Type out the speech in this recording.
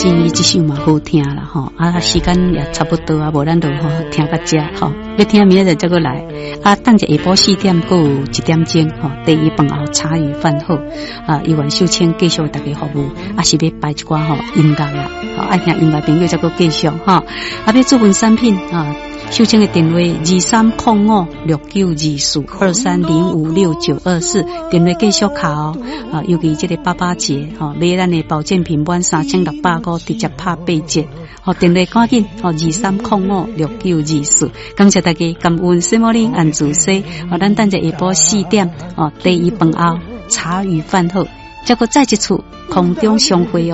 建议这首嘛好听啦吼，时间也差不多啊，无咱就吼听到这吼，要听明仔再过来等者下晡4点还有1点钟吼，第一饭后茶余饭后由阮秀清继续大家服务，是要摆一寡吼音乐啦，爱听音乐朋友再过继续吼，要做份产品秀清的电话2305692423056924，电话继续卡尤其这个88节买咱的保健品满3600直接拍8折，电话赶紧23056924，感谢大家，感恩西摩林安主席，咱等者下晡4点第一饭后茶余饭后，再一次空中相会